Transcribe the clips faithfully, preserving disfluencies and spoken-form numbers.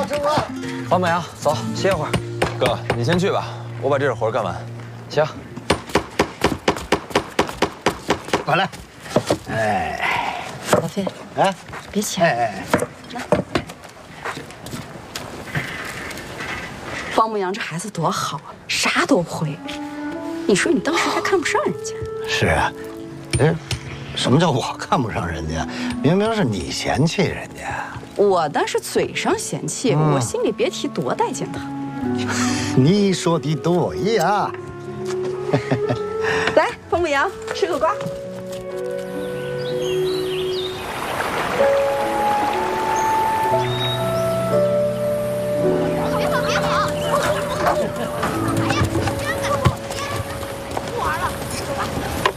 中了。 方美阳，走，歇会儿。 哥，你先去吧，我把这点活干完。 行。 过来。哎， 老飞， 哎， 别抢。哎哎，来。方牧阳这孩子多好啊，啥都会。你说你当时还看不上人家？ 是啊，哎，什么叫我看不上人家？明明是你嫌弃人家。 我倒是嘴上嫌弃，嗯、我心里别提多待见他。 你说的对呀。 来，方牧阳，吃个瓜。 别跑，别跑！哎呀，真的，不玩了，走吧。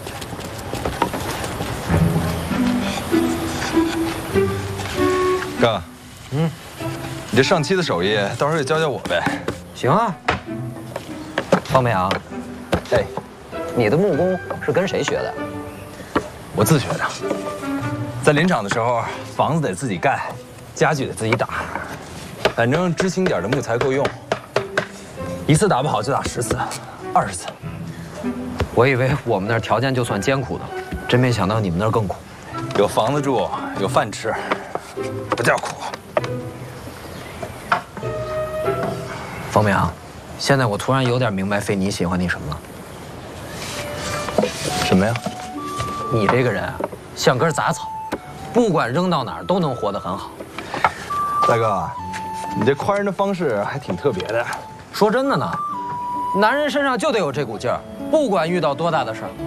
哥，嗯，你这上漆的手艺，到时候也教教我呗。 行啊。方美阳，哎，你的木工是跟谁学的？ 我自学的。在林场的时候，房子得自己盖，家具得自己打，反正知青点的木材够用。一次打不好就打十次、二十次。 我以为我们那儿条件就算艰苦的了，真没想到你们那儿更苦。 有房子住，有饭吃，不叫苦。 方美阳，现在我突然有点明白费妮喜欢你什么了。 什么呀？ 你这个人啊，像根杂草，不管扔到哪儿都能活得很好。 大哥，你这夸人的方式还挺特别的。 说真的呢，男人身上就得有这股劲儿，不管遇到多大的事儿，